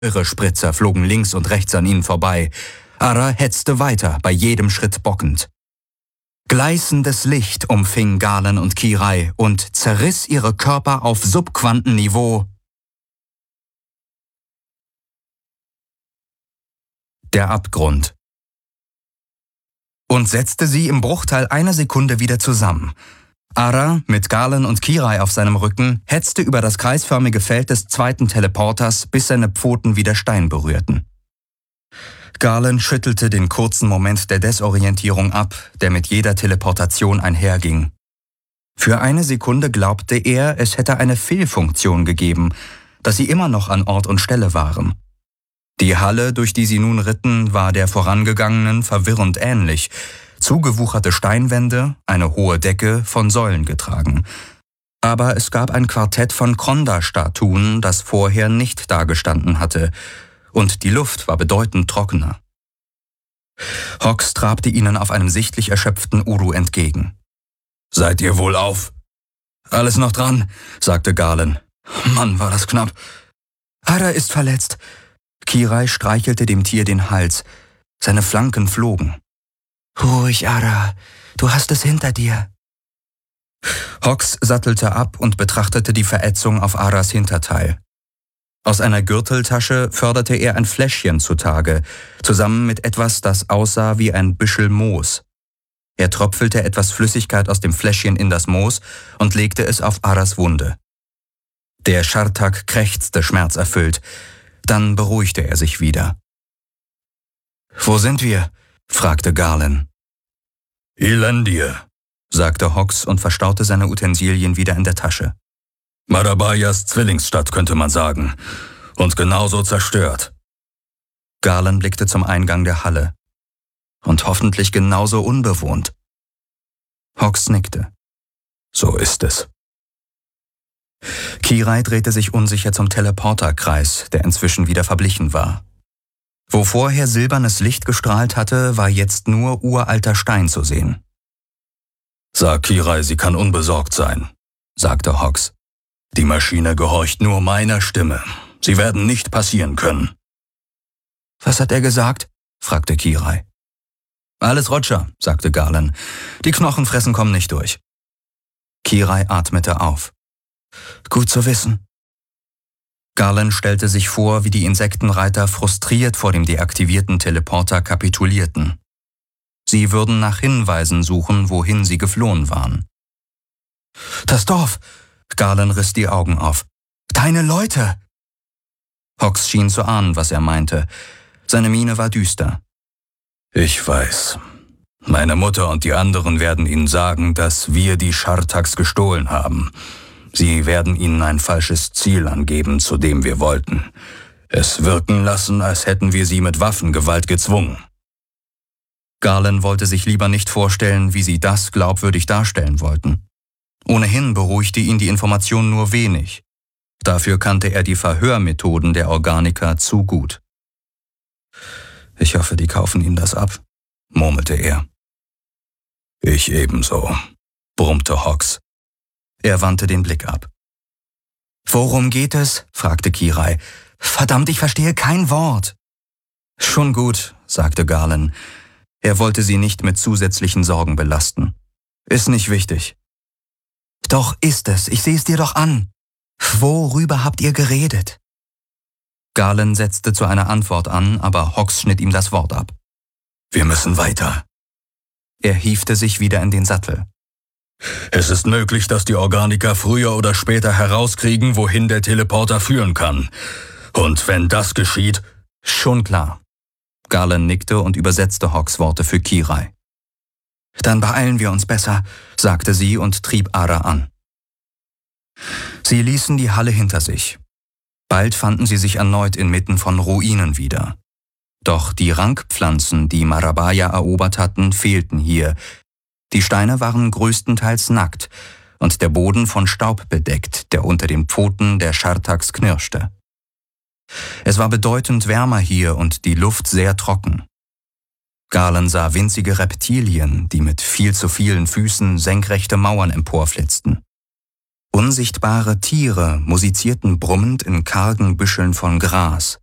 Ihre Spritzer flogen links und rechts an ihnen vorbei. Ara hetzte weiter, bei jedem Schritt bockend. Gleißendes Licht umfing Galen und Kirai und zerriss ihre Körper auf Subquantenniveau. Der Abgrund. Und setzte sie im Bruchteil einer Sekunde wieder zusammen. Ara, mit Galen und Kirai auf seinem Rücken, hetzte über das kreisförmige Feld des zweiten Teleporters, bis seine Pfoten wieder Stein berührten. Galen schüttelte den kurzen Moment der Desorientierung ab, der mit jeder Teleportation einherging. Für eine Sekunde glaubte er, es hätte eine Fehlfunktion gegeben, dass sie immer noch an Ort und Stelle waren. Die Halle, durch die sie nun ritten, war der vorangegangenen verwirrend ähnlich. Zugewucherte Steinwände, eine hohe Decke, von Säulen getragen. Aber es gab ein Quartett von Kronda-Statuen, das vorher nicht dagestanden hatte, und die Luft war bedeutend trockener. Hox trabte ihnen auf einem sichtlich erschöpften Uru entgegen. »Seid ihr wohlauf?« »Alles noch dran«, sagte Galen. »Mann, war das knapp.« »Ara ist verletzt.« Kirai streichelte dem Tier den Hals. Seine Flanken flogen. »Ruhig, Ara, du hast es hinter dir.« Hox sattelte ab und betrachtete die Verätzung auf Aras Hinterteil. Aus einer Gürteltasche förderte er ein Fläschchen zutage, zusammen mit etwas, das aussah wie ein Büschel Moos. Er tröpfelte etwas Flüssigkeit aus dem Fläschchen in das Moos und legte es auf Aras Wunde. Der Schartak krächzte schmerzerfüllt. Dann beruhigte er sich wieder. »Wo sind wir?« fragte Galen. »Elendir«, sagte Hox und verstaute seine Utensilien wieder in der Tasche. »Marabayas Zwillingsstadt, könnte man sagen. Und genauso zerstört.« Galen blickte zum Eingang der Halle. »Und hoffentlich genauso unbewohnt.« Hox nickte. »So ist es.« Kirai drehte sich unsicher zum Teleporterkreis, der inzwischen wieder verblichen war. Wo vorher silbernes Licht gestrahlt hatte, war jetzt nur uralter Stein zu sehen. »Sag Kirai, sie kann unbesorgt sein«, sagte Hox. »Die Maschine gehorcht nur meiner Stimme. Sie werden nicht passieren können.« »Was hat er gesagt?« fragte Kirai. »Alles Roger«, sagte Galen. »Die Knochenfressen kommen nicht durch.« Kirai atmete auf. »Gut zu wissen.« Galen stellte sich vor, wie die Insektenreiter frustriert vor dem deaktivierten Teleporter kapitulierten. Sie würden nach Hinweisen suchen, wohin sie geflohen waren. »Das Dorf!« Galen riss die Augen auf. »Deine Leute!« Hox schien zu ahnen, was er meinte. Seine Miene war düster. »Ich weiß. Meine Mutter und die anderen werden Ihnen sagen, dass wir die Schartaks gestohlen haben. Sie werden Ihnen ein falsches Ziel angeben, zu dem wir wollten. Es wirken lassen, als hätten wir sie mit Waffengewalt gezwungen.« Galen wollte sich lieber nicht vorstellen, wie sie das glaubwürdig darstellen wollten. Ohnehin beruhigte ihn die Information nur wenig. Dafür kannte er die Verhörmethoden der Organiker zu gut. »Ich hoffe, die kaufen ihm das ab«, murmelte er. »Ich ebenso«, brummte Hox. Er wandte den Blick ab. »Worum geht es?« fragte Kirai. »Verdammt, ich verstehe kein Wort.« »Schon gut«, sagte Galen. Er wollte sie nicht mit zusätzlichen Sorgen belasten. »Ist nicht wichtig.« »Doch ist es, ich sehe es dir doch an. Worüber habt ihr geredet?« Galen setzte zu einer Antwort an, aber Hox schnitt ihm das Wort ab. »Wir müssen weiter.« Er hiefte sich wieder in den Sattel. »Es ist möglich, dass die Organiker früher oder später herauskriegen, wohin der Teleporter führen kann. Und wenn das geschieht...« »Schon klar.« Galen nickte und übersetzte Hox Worte für Kirai. »Dann beeilen wir uns besser«, sagte sie und trieb Ara an. Sie ließen die Halle hinter sich. Bald fanden sie sich erneut inmitten von Ruinen wieder. Doch die Rankpflanzen, die Marabaya erobert hatten, fehlten hier. Die Steine waren größtenteils nackt und der Boden von Staub bedeckt, der unter den Pfoten der Schartaks knirschte. Es war bedeutend wärmer hier und die Luft sehr trocken. Galen sah winzige Reptilien, die mit viel zu vielen Füßen senkrechte Mauern emporflitzten. Unsichtbare Tiere musizierten brummend in kargen Büscheln von Gras.